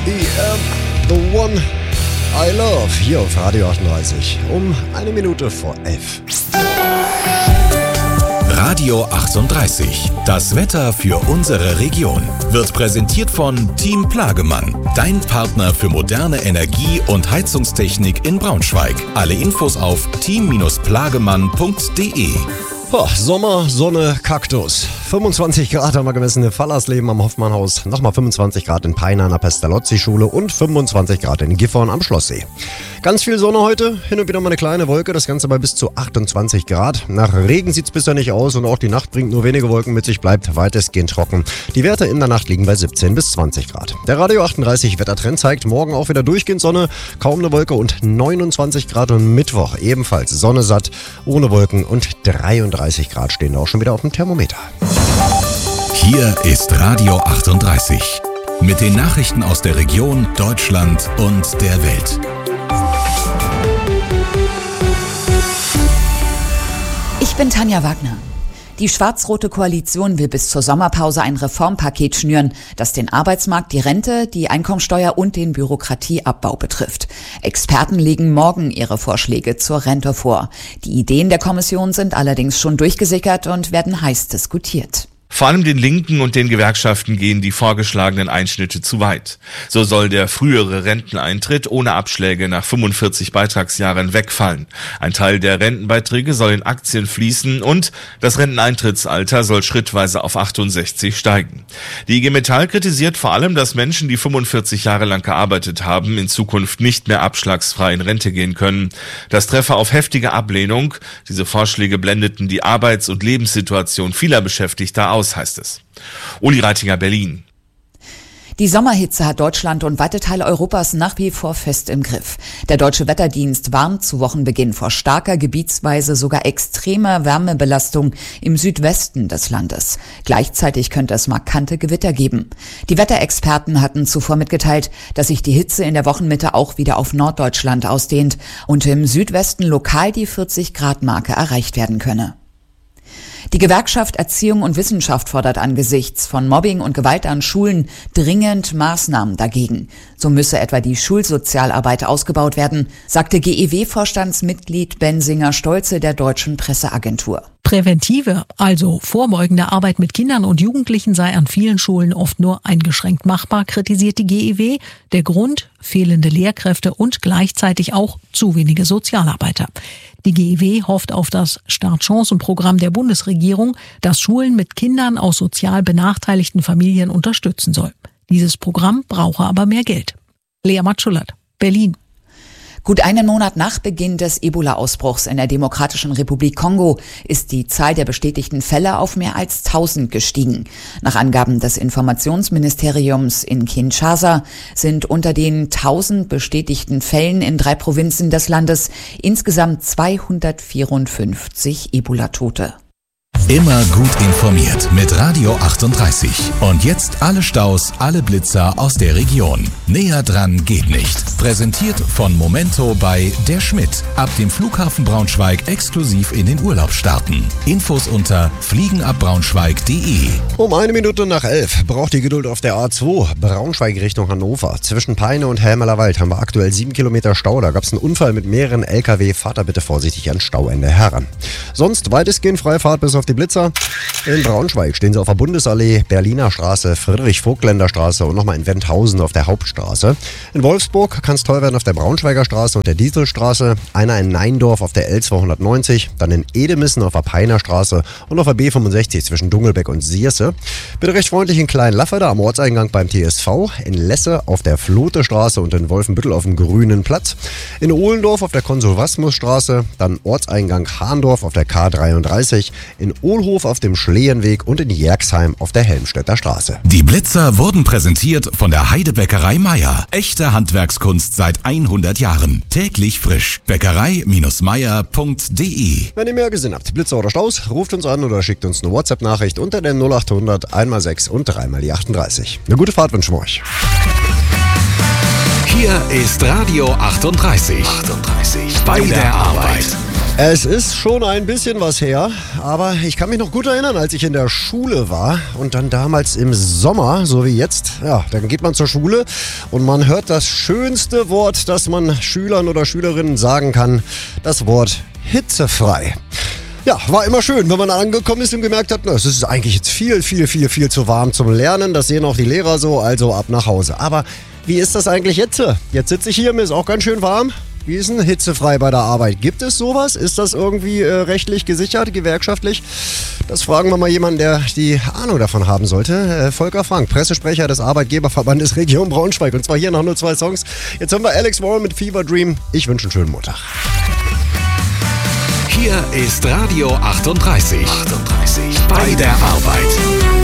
The one I love, hier auf Radio 38, um 11:01. Radio 38, das Wetter für unsere Region, wird präsentiert von Team Plagemann, dein Partner für moderne Energie- und Heizungstechnik in Braunschweig. Alle Infos auf team-plagemann.de. Sommer, Sonne, Kaktus. 25 Grad haben wir gemessen in Fallersleben am Hoffmannhaus, nochmal 25 Grad in Peine an der Pestalozzi-Schule und 25 Grad in Gifhorn am Schlosssee. Ganz viel Sonne heute, hin und wieder mal eine kleine Wolke, das Ganze bei bis zu 28 Grad. Nach Regen sieht's bisher nicht aus und auch die Nacht bringt nur wenige Wolken mit sich, bleibt weitestgehend trocken. Die Werte in der Nacht liegen bei 17 bis 20 Grad. Der Radio 38 Wettertrend zeigt morgen auch wieder durchgehend Sonne, kaum eine Wolke und 29 Grad und Mittwoch ebenfalls Sonne satt, ohne Wolken und 33 Grad stehen auch schon wieder auf dem Thermometer. Hier ist Radio 38 mit den Nachrichten aus der Region, Deutschland und der Welt. Ich bin Tanja Wagner. Die schwarz-rote Koalition will bis zur Sommerpause ein Reformpaket schnüren, das den Arbeitsmarkt, die Rente, die Einkommensteuer und den Bürokratieabbau betrifft. Experten legen morgen ihre Vorschläge zur Rente vor. Die Ideen der Kommission sind allerdings schon durchgesickert und werden heiß diskutiert. Vor allem den Linken und den Gewerkschaften gehen die vorgeschlagenen Einschnitte zu weit. So soll der frühere Renteneintritt ohne Abschläge nach 45 Beitragsjahren wegfallen. Ein Teil der Rentenbeiträge soll in Aktien fließen und das Renteneintrittsalter soll schrittweise auf 68 steigen. Die IG Metall kritisiert vor allem, dass Menschen, die 45 Jahre lang gearbeitet haben, in Zukunft nicht mehr abschlagsfrei in Rente gehen können. Das treffe auf heftige Ablehnung. Diese Vorschläge blendeten die Arbeits- und Lebenssituation vieler Beschäftigter aus, heißt es. Uli Reitinger, Berlin. Die Sommerhitze hat Deutschland und weite Teile Europas nach wie vor fest im Griff. Der Deutsche Wetterdienst warnt zu Wochenbeginn vor starker, gebietsweise sogar extremer Wärmebelastung im Südwesten des Landes. Gleichzeitig könnte es markante Gewitter geben. Die Wetterexperten hatten zuvor mitgeteilt, dass sich die Hitze in der Wochenmitte auch wieder auf Norddeutschland ausdehnt und im Südwesten lokal die 40-Grad-Marke erreicht werden könne. Die Gewerkschaft Erziehung und Wissenschaft fordert angesichts von Mobbing und Gewalt an Schulen dringend Maßnahmen dagegen. So müsse etwa die Schulsozialarbeit ausgebaut werden, sagte GEW-Vorstandsmitglied Bensinger-Stolze der Deutschen Presseagentur. Präventive, also vorbeugende Arbeit mit Kindern und Jugendlichen sei an vielen Schulen oft nur eingeschränkt machbar, kritisiert die GEW. Der Grund: fehlende Lehrkräfte und gleichzeitig auch zu wenige Sozialarbeiter. Die GEW hofft auf das Startchancenprogramm der Bundesregierung, das Schulen mit Kindern aus sozial benachteiligten Familien unterstützen soll. Dieses Programm brauche aber mehr Geld. Lea Matschulat, Berlin. Gut einen Monat nach Beginn des Ebola-Ausbruchs in der Demokratischen Republik Kongo ist die Zahl der bestätigten Fälle auf mehr als 1000 gestiegen. Nach Angaben des Informationsministeriums in Kinshasa sind unter den 1000 bestätigten Fällen in 3 Provinzen des Landes insgesamt 254 Ebola-Tote. Immer gut informiert mit Radio 38. Und jetzt alle Staus, alle Blitzer aus der Region. Näher dran geht nicht. Präsentiert von Momento bei Der Schmidt. Ab dem Flughafen Braunschweig exklusiv in den Urlaub starten. Infos unter fliegenabbraunschweig.de. Um 11:01 braucht die Geduld auf der A2 Braunschweig Richtung Hannover. Zwischen Peine und Helmerlerwald haben wir aktuell 7 Kilometer Stau. Da gab es einen Unfall mit mehreren LKW. Fahrt da bitte vorsichtig ans Stauende heran. Sonst weitestgehend Freifahrt bis auf die Blitzer. In Braunschweig stehen sie auf der Bundesallee, Berliner Straße, Friedrich-Vogtländer Straße und nochmal in Wendhausen auf der Hauptstraße. In Wolfsburg kann es toll werden auf der Braunschweiger Straße und der Dieselstraße. Einer in Neindorf auf der L290, dann in Edemissen auf der Peiner Straße und auf der B65 zwischen Dungelbeck und Sierse. Bitte recht freundlich in Klein-Laffeder am Ortseingang beim TSV, in Lesse auf der Flote-Straße und in Wolfenbüttel auf dem Grünen Platz. In Ohlendorf auf der Konsul-Wasmus-Straße, dann Ortseingang Hahndorf auf der K33, in Ohlhof auf dem Schlehenweg und in Jerxheim auf der Helmstedter Straße. Die Blitzer wurden präsentiert von der Heidebäckerei Meier. Echte Handwerkskunst seit 100 Jahren. Täglich frisch. Bäckerei-meier.de. Wenn ihr mehr gesehen habt, Blitzer oder Staus, ruft uns an oder schickt uns eine WhatsApp-Nachricht unter der 0800 1x6 und 3x38. Eine gute Fahrt wünschen wir euch. Hier ist Radio 38. Bei der Arbeit. Es ist schon ein bisschen was her, aber ich kann mich noch gut erinnern, als ich in der Schule war und dann damals im Sommer, so wie jetzt, ja, dann geht man zur Schule und man hört das schönste Wort, das man Schülern oder Schülerinnen sagen kann, das Wort hitzefrei. Ja, war immer schön, wenn man angekommen ist und gemerkt hat, es ist eigentlich jetzt viel zu warm zum Lernen, das sehen auch die Lehrer so, also ab nach Hause. Aber wie ist das eigentlich jetzt? Jetzt sitze ich hier, mir ist auch ganz schön warm. Wie ist denn hitzefrei bei der Arbeit? Gibt es sowas? Ist das irgendwie rechtlich gesichert, gewerkschaftlich? Das fragen wir mal jemanden, der die Ahnung davon haben sollte. Volker Frank, Pressesprecher des Arbeitgeberverbandes Region Braunschweig. Und zwar hier noch nur 2 Songs. Jetzt haben wir Alex Warren mit Fever Dream. Ich wünsche einen schönen Montag. Hier ist Radio 38. Bei der Arbeit.